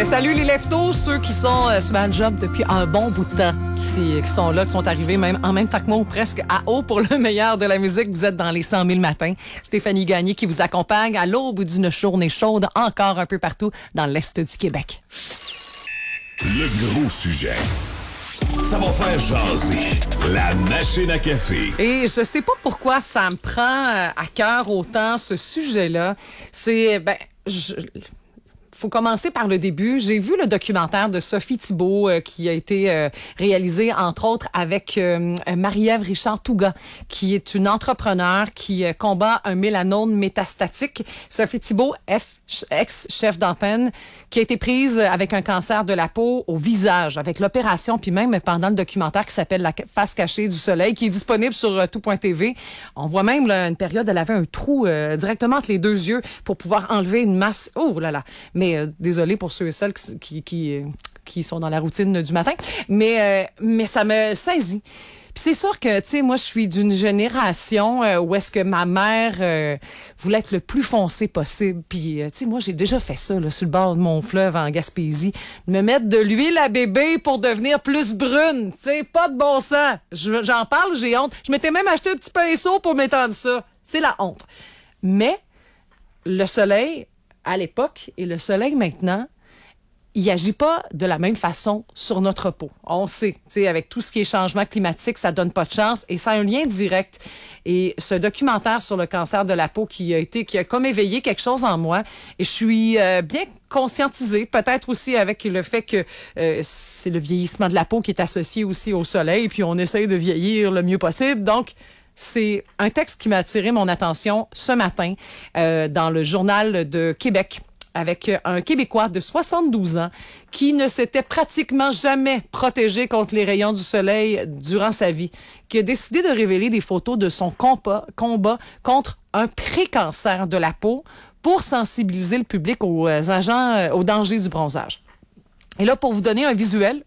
Salut les leftos, ceux qui sont sur un job depuis un bon bout de temps, qui sont là, qui sont arrivés même en même temps que moi ou presque à haut pour le meilleur de la musique. Vous êtes dans les 100 000 matins. Stéphanie Gagné qui vous accompagne à l'aube d'une journée chaude encore un peu partout dans l'Est du Québec. Le gros sujet. Ça va faire jaser. La machine à café. Et je sais pas pourquoi ça me prend à cœur autant ce sujet-là. Faut commencer par le début. J'ai vu le documentaire de Sophie Thibault qui a été réalisé, entre autres, avec Marie-Ève Richard-Touga, qui est une entrepreneure qui combat un mélanome métastatique. Sophie Thibault, ex-chef d'antenne, qui a été prise avec un cancer de la peau au visage, avec l'opération, puis même pendant le documentaire qui s'appelle La face cachée du soleil, qui est disponible sur tout.tv. On voit même là, une période, elle avait un trou directement entre les deux yeux pour pouvoir enlever une masse. Oh là là! Mais désolé pour ceux et celles qui sont dans la routine du matin, mais ça me saisit. Puis c'est sûr que, tu sais, moi, je suis d'une génération où est-ce que ma mère voulait être le plus foncé possible. Puis, tu sais, moi, j'ai déjà fait ça, là, sur le bord de mon fleuve en Gaspésie. De me mettre de l'huile à bébé pour devenir plus brune. Tu sais, pas de bon sens. J'en parle, j'ai honte. Je m'étais même acheté un petit pinceau pour m'étendre ça. C'est la honte. Mais le soleil, à l'époque, et le soleil maintenant, il agit pas de la même façon sur notre peau. On sait, tu sais, avec tout ce qui est changement climatique, ça donne pas de chance et ça a un lien direct. Et ce documentaire sur le cancer de la peau qui a comme éveillé quelque chose en moi, et je suis bien conscientisée, peut-être aussi avec le fait que c'est le vieillissement de la peau qui est associé aussi au soleil, puis on essaye de vieillir le mieux possible. Donc, c'est un texte qui m'a attiré mon attention ce matin dans le Journal de Québec, avec un Québécois de 72 ans qui ne s'était pratiquement jamais protégé contre les rayons du soleil durant sa vie, qui a décidé de révéler des photos de son combat contre un pré-cancer de la peau pour sensibiliser le public aux agents, aux dangers du bronzage. Et là, pour vous donner un visuel,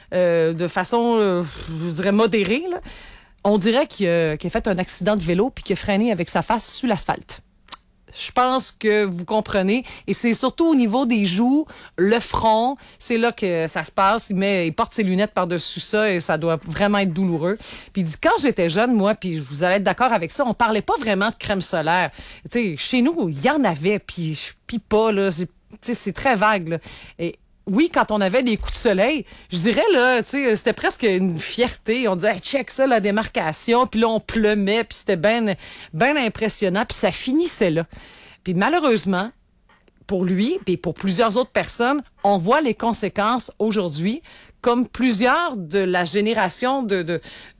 de façon, je dirais, modérée, là, on dirait qu'il a fait un accident de vélo puis qu'il a freiné avec sa face sur l'asphalte. Je pense que vous comprenez. Et c'est surtout au niveau des joues, le front, c'est là que ça se passe. Il porte ses lunettes par-dessus ça et ça doit vraiment être douloureux. Puis il dit, quand j'étais jeune, moi, puis vous allez être d'accord avec ça, on parlait pas vraiment de crème solaire. Tu sais, chez nous, il y en avait, puis pas, là. C'est très vague, là. Et oui, quand on avait des coups de soleil, je dirais, là, tu sais, c'était presque une fierté. On disait, hey, check ça, la démarcation. Puis là, on pleumait, puis c'était ben impressionnant. Puis ça finissait là. Puis malheureusement, pour lui, puis pour plusieurs autres personnes, on voit les conséquences aujourd'hui, comme plusieurs de la génération de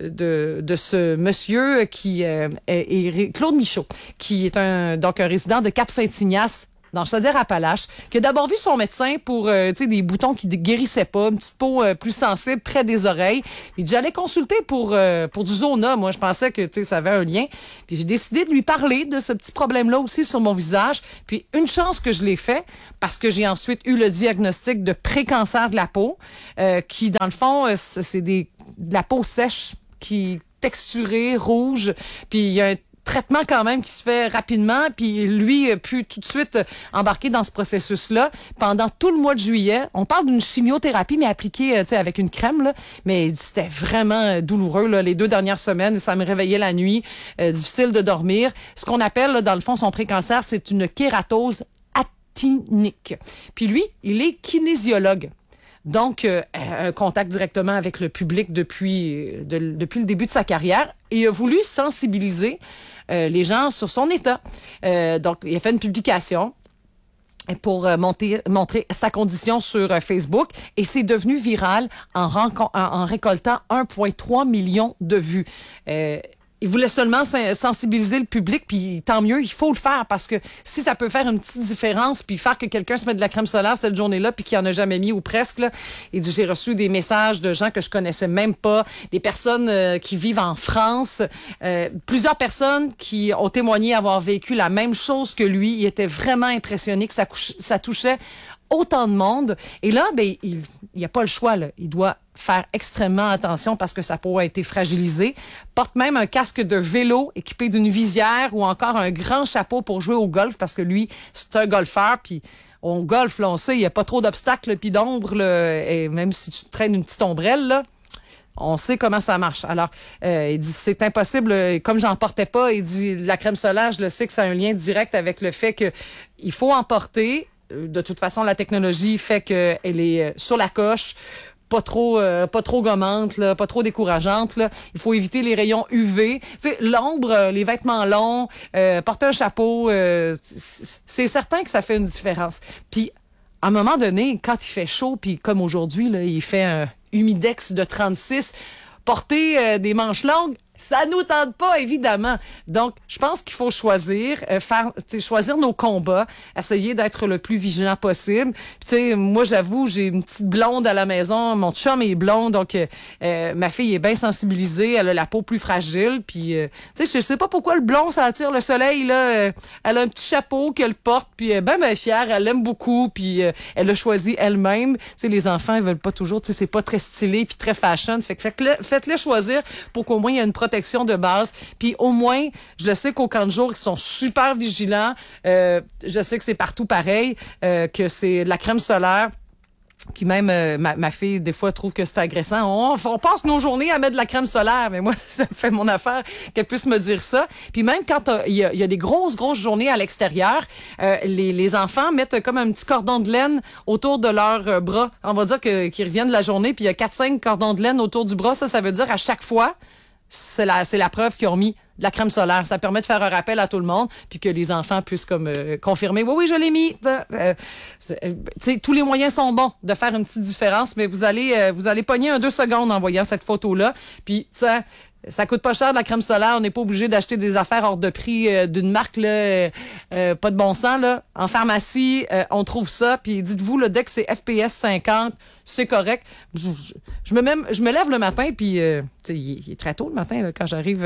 ce monsieur qui est Claude Michaud, qui est un résident de Cap-Saint-Ignace, dans Chaudière-Appalaches, qui a d'abord vu son médecin pour des boutons qui guérissaient pas, une petite peau plus sensible près des oreilles. Puis j'allais consulter pour du Zona. Moi, je pensais que ça avait un lien. Puis j'ai décidé de lui parler de ce petit problème-là aussi sur mon visage. Puis une chance que je l'ai fait, parce que j'ai ensuite eu le diagnostic de pré-cancer de la peau, qui, dans le fond, c'est de la peau sèche, qui texturée, rouge. Puis il y a un traitement quand même qui se fait rapidement, puis lui a pu tout de suite embarquer dans ce processus-là pendant tout le mois de juillet. On parle d'une chimiothérapie, mais appliquée avec une crème, là. Mais c'était vraiment douloureux là, les 2 dernières semaines. Ça me réveillait la nuit, difficile de dormir. Ce qu'on appelle, là, dans le fond, son pré-cancer, c'est une kératose actinique. Puis lui, il est kinésiologue. Donc, un contact directement avec le public depuis le début de sa carrière. Et il a voulu sensibiliser les gens sur son état. Donc, il a fait une publication pour montrer sa condition sur Facebook. Et c'est devenu viral en récoltant 1,3 million de vues. Il voulait seulement sensibiliser le public, puis tant mieux, il faut le faire, parce que si ça peut faire une petite différence, puis faire que quelqu'un se mette de la crème solaire cette journée-là, puis qu'il en a jamais mis, ou presque, là. Et j'ai reçu des messages de gens que je connaissais même pas, des personnes qui vivent en France, plusieurs personnes qui ont témoigné avoir vécu la même chose que lui. Il était vraiment impressionné que ça touchait autant de monde. Et là, il n'y a pas le choix, là. Il doit faire extrêmement attention parce que sa peau a été fragilisée. Porte même un casque de vélo équipé d'une visière ou encore un grand chapeau pour jouer au golf parce que lui, c'est un golfeur. Puis on golfe, là, on sait, il n'y a pas trop d'obstacles puis d'ombre, là, et même si tu traînes une petite ombrelle, là, on sait comment ça marche. Alors, il dit, c'est impossible, comme j'en portais pas, il dit, la crème solaire, je le sais que ça a un lien direct avec le fait que il faut en porter. De toute façon, la technologie fait qu'elle est sur la coche, pas trop gommante, là, pas trop décourageante. Là. Il faut éviter les rayons UV. Tu sais, l'ombre, les vêtements longs, porter un chapeau, c'est certain que ça fait une différence. Puis, à un moment donné, quand il fait chaud, puis comme aujourd'hui, là, il fait un humidex de 36, porter des manches longues, ça nous tente pas, évidemment. Donc, je pense qu'il faut choisir, choisir nos combats, essayer d'être le plus vigilant possible. Tu sais, moi, j'avoue, j'ai une petite blonde à la maison, mon chum est blond, donc ma fille est bien sensibilisée, elle a la peau plus fragile, puis tu sais, je sais pas pourquoi le blond, ça attire le soleil, là. Elle a un petit chapeau qu'elle porte, puis ben fière, elle l'aime beaucoup, puis elle a choisi elle-même. Tu sais, les enfants, ils veulent pas toujours, tu sais, c'est pas très stylé puis très fashion, faites-les choisir pour qu'au moins il y ait une protection de base. Puis au moins, je sais qu'au camp de jour, ils sont super vigilants. Je sais que c'est partout pareil, que c'est de la crème solaire. Puis même, ma fille, des fois, trouve que c'est agressant. On passe nos journées à mettre de la crème solaire, mais moi, ça me fait mon affaire qu'elle puisse me dire ça. Puis même quand il y a des grosses journées à l'extérieur, les enfants mettent comme un petit cordon de laine autour de leurs bras. On va dire qu'ils reviennent de la journée, puis il y a 4-5 cordons de laine autour du bras. Ça veut dire à chaque fois, c'est la preuve qu'ils ont mis de la crème solaire. Ça permet de faire un rappel à tout le monde, puis que les enfants puissent comme confirmer, oui, je l'ai mis. Tous les moyens sont bons de faire une petite différence, mais vous allez pogner 2 secondes en voyant cette photo-là. Puis ça coûte pas cher de la crème solaire. On n'est pas obligé d'acheter des affaires hors de prix d'une marque là, pas de bon sens là. En pharmacie, on trouve ça. Puis dites-vous là, dès que c'est FPS 50, c'est correct. Je me lève le matin, puis il est très tôt le matin là, quand j'arrive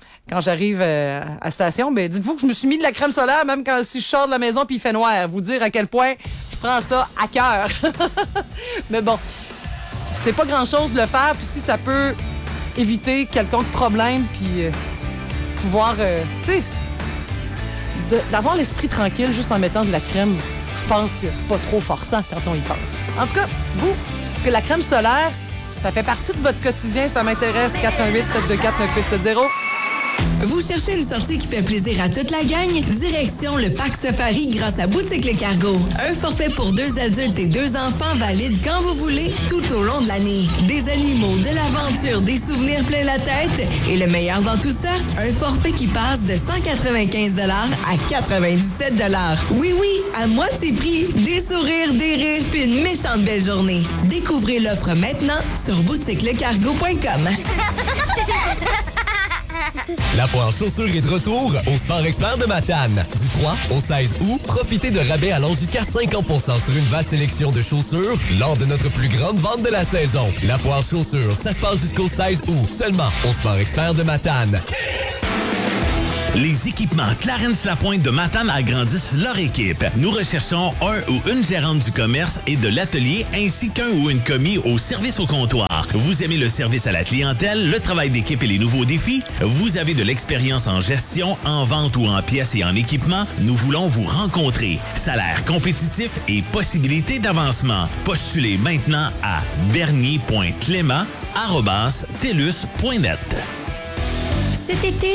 à la station. Ben dites-vous que je me suis mis de la crème solaire même si je sors de la maison puis il fait noir. Vous dire à quel point je prends ça à cœur. Mais bon, c'est pas grand-chose de le faire. Puis si ça peut éviter quelconque problème, puis pouvoir, tu sais, d'avoir l'esprit tranquille juste en mettant de la crème, je pense que c'est pas trop forçant quand on y pense. En tout cas, vous, est-ce que la crème solaire, ça fait partie de votre quotidien? Ça m'intéresse. 418-724-9870. Vous cherchez une sortie qui fait plaisir à toute la gang? Direction le Parc Safari grâce à Boutique Le Cargo. Un forfait pour 2 adultes et 2 enfants valide quand vous voulez, tout au long de l'année. Des animaux, de l'aventure, des souvenirs plein la tête. Et le meilleur dans tout ça, un forfait qui passe de 195 $ à 97 $. Oui, à moitié prix. Des sourires, des rires, puis une méchante belle journée. Découvrez l'offre maintenant sur boutiquelecargo.com. La foire chaussures est de retour au Sport Expert de Matane. Du 3 au 16 août, profitez de rabais allant jusqu'à 50% sur une vaste sélection de chaussures lors de notre plus grande vente de la saison. La foire chaussures, ça se passe jusqu'au 16 août, seulement au Sport Expert de Matane. Les équipements Clarence Lapointe de Matane agrandissent leur équipe. Nous recherchons un ou une gérante du commerce et de l'atelier ainsi qu'un ou une commis au service au comptoir. Vous aimez le service à la clientèle, le travail d'équipe et les nouveaux défis? Vous avez de l'expérience en gestion, en vente ou en pièces et en équipement? Nous voulons vous rencontrer. Salaire compétitif et possibilité d'avancement. Postulez maintenant à bernier.clément@telus.net. Cet été,